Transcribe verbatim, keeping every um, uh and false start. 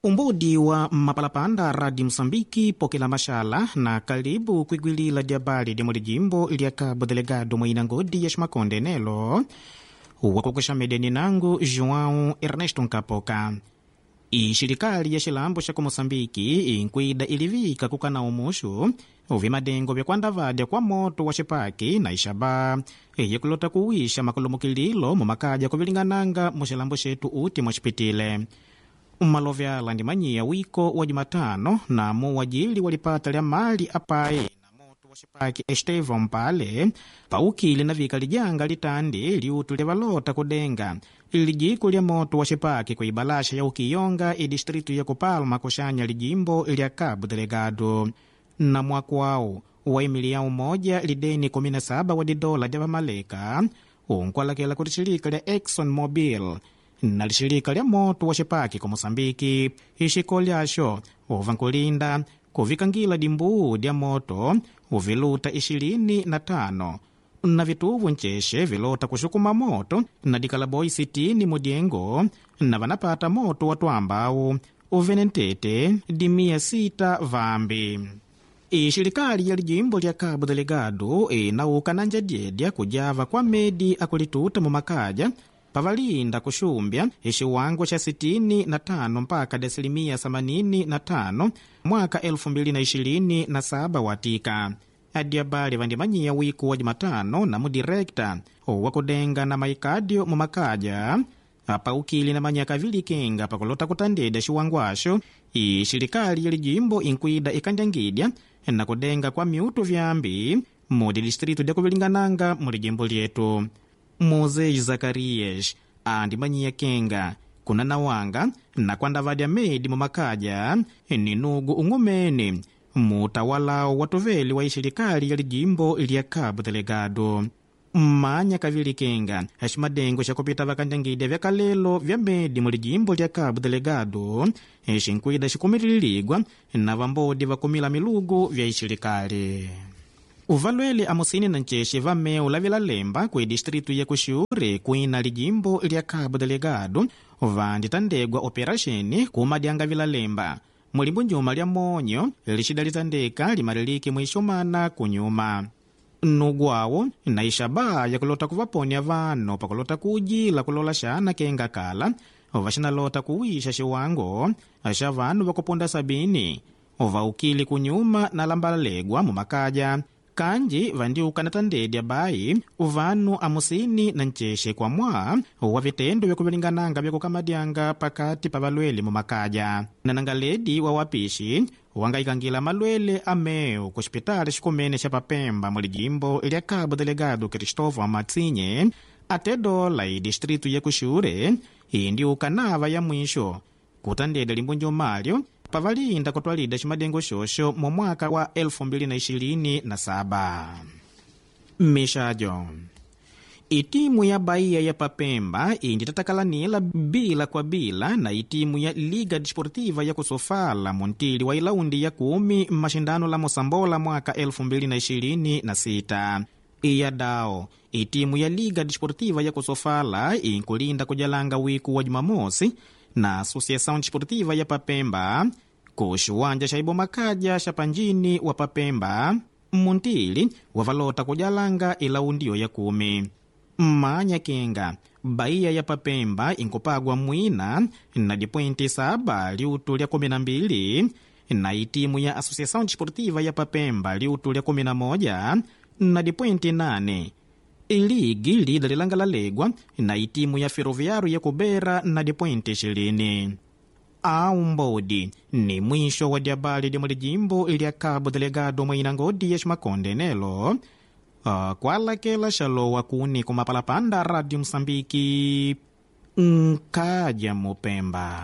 Umbudi wa mapalapanda radi Msambiki pokela mashala na karibu kuigwilila diabali di mulijimbo lya Cabo Delegado mwina ngodi ya Shimakonde nelo wakukisha medeni nangu João Ernesto Nkapoka. Ishirikali ya shilambo shako Mosambiki inkwida ilivika kukana umushu uvimadengo vya kwandavadya kwa moto wa shipaki na ishaba eye kulota kuwisha makulumukililo mumakaja kuvilingananga mushilambo shetu uti mwashipitile. Umalovyala ndi manyiya wiko wa Jumatano na muwajili walipata lya mali apai na moto wa shipaki Estevão Mpale paukili na vika lijanga litandi liutu lya valota kudenga lijiko lya moto wa shipaki kwa ibalasha ya Ukiyonga i distritu ya Kupalma kushanya lijimbo lya Cabo Delegado. Na mwaku wao wa milioni moja lideni kumi na saba wa dola ya Vamaleka unkwalakela kutishirika lya Exxon Mobil na lishirika lya moto wa shipaki kwa Mosambiki ishiko lyasho uvankulinda kuvikangila dimbuu dya moto uviluta ishirini na tano na vituvu ncheshe vilota kushukuma moto na dikalaboi sitini mudiengo na vanapata moto watu ambao uvenentete dimia sita vambi. Ishirikali ya lijimbo lya Cabo Delegado inauka na njadjedya kujava kwa medi akulituta mumakaja pavalinda kushumbya ishiwango cha sitini na tano mpaka desilimia themanini na tano mwaka elfu mbili na ishirini na saba watika. Adiabali vandimanyiya wiku wa Jumatano na mudirekta wakudenga na maikadio mumakaja apa ukili na manyaka vili kenga pakulota kutandeda shiwangwasho ishirikali ya lijimbo inkwida ikandangidya na kudenga kwa miutu vyambi mudi distritu dya kuvilingananga mulijimbo lyetu. Mose Zacarias andi manyiya kenga kuna nawanga na kwandavadya medi mumakaja ni nugu ungumene mutawalao watoveli wa ishirikali ya lijimbo lya Cabo Delegado. Manya kavili kenga hashimadengo shakupita vakandangidya vya kalelo vya medi mulijimbo lya Cabo Delegado shinkwida shikumililigwa na vambodi vakumila milugu vya ishirikali. Uvalwele amusini na ncheshe vameu la vilalemba kwe distritu ya Kushure kuina lijimbo lya Cabo Delegado vanditandegwa operasheni kumadyanga vilalemba mulimbu njuma lya monyo lishida litandeka limariliki mwishomana kunyuma. Nugwawo na ishaba ya kulota kuvaponya vano pakulota kujila kulola shana kenga kala vashinalota kuwisha shiwango asha vanu vakuponda sabini uvaukili kunyuma na lambalegwa mumakaja kanji vandiuka na tandedya bai uvanu amusini na ncheshe kwa mwa wa vitendo vya kuvilingananga vya kukamadyanga pakati pa valwele mumakaja. Na nangaledi wa wapishi wangaikangila malwele ameu kushipitali shikumene sha papemba mulijimbo lya Cabo Delegado Cristóvão Matsinye ate dola i distritu ya Kushure indiuka nava ya mwisho kutandeda limbunjo malyo pavalinda kutwalida shimadengo shosho mu mwaka wa elfu mbili na ishirini na saba. Mishajo itimu ya Bahia ya Papemba inditatakalaniela bila kwa bila na itimu ya Liga Desportiva ya Kusofala muntili wa ilaundi ya kumi mashindano la Mosambola mwaka elfu mbili na ishirini na sita. Iya dao itimu ya Liga Desportiva ya Kusofala inkulinda kujalanga wiku wa Jumamosi na Associação Desportiva ya Papemba kushuwanja shaibo makaja shapanjini wa Papemba muntili wavalota kujalanga ilaundio ya kumi. Manya kenga Bahia ya Papemba inkupagwa mwina na dipointi saba liutu lya kumi na mbili na itimu ya Associação Desportiva ya Papemba liutu lya kumi na moja na dipointi nane. Iligi lida lilangalalegwa na itimu ya Ferroviário ya Kubera na dipointi ishirini. Aumbodi ni mwisho wa diabali di mulijimbo lya Cabo Delegado mwina ngodi ya Shimakonde nelo. Uh, kwa lakela shalo wakuni kumapalapanda Radio Msambiki nkaja mupemba.